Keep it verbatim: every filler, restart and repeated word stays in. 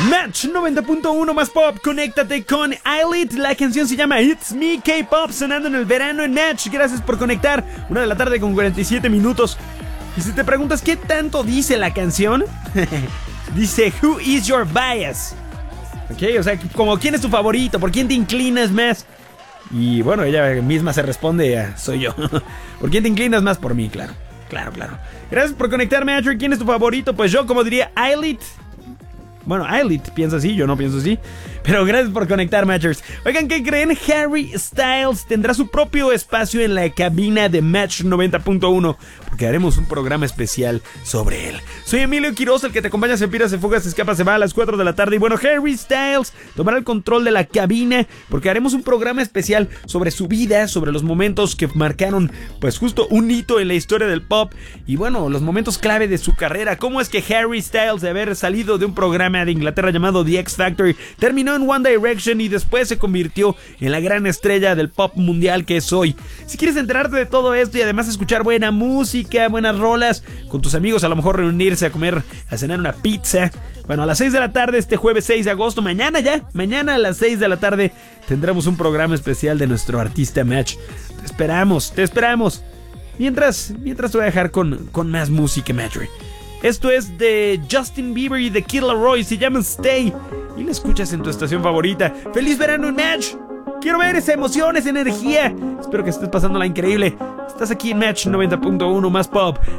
Match noventa punto uno más pop, conéctate con Ailit. La canción se llama It's Me K-Pop, sonando en el verano en Match. Gracias por conectar, una de la tarde con cuarenta y siete minutos. Y si te preguntas qué tanto dice la canción, dice Who is your bias? Ok, o sea, como quién es tu favorito, por quién te inclinas más. Y bueno, ella misma se responde a, soy yo. ¿Por quién te inclinas más? Por mí, claro. Claro, claro. Gracias por conectarme, Match. ¿Quién es tu favorito? Pues yo, como diría Ailit. Bueno, Ailit piensa así, yo no pienso así. Pero gracias por conectar, Matchers. Oigan, ¿qué creen? Harry Styles tendrá su propio espacio en la cabina de Match noventa punto uno, porque haremos un programa especial sobre él. Soy Emilio Quiroz, el que te acompaña. Se pira, se fuga, se escapa, se va a las cuatro de la tarde. Y bueno, Harry Styles tomará el control de la cabina, porque haremos un programa especial sobre su vida, sobre los momentos que marcaron, pues justo un hito en la historia del pop. Y bueno, los momentos clave de su carrera. Cómo es que Harry Styles, de haber salido de un programa de Inglaterra llamado The X Factor, terminó en One Direction y después se convirtió en la gran estrella del pop mundial que es hoy. Si quieres enterarte de todo esto y además escuchar buena música, buenas rolas, con tus amigos, a lo mejor reunirse a comer, a cenar una pizza, bueno, a las seis de la tarde este jueves seis de agosto, mañana ya, mañana a las seis de la tarde tendremos un programa especial de nuestro artista Match. Te esperamos, te esperamos. Mientras, mientras te voy a dejar con, con más música, Match. Esto es de Justin Bieber y de Kid Laroi, se llama Stay, y la escuchas en tu estación favorita. ¡Feliz verano en Match! Quiero ver esa emoción, esa energía. Espero que estés pasándola increíble. Estás aquí en Match noventa punto uno más pop.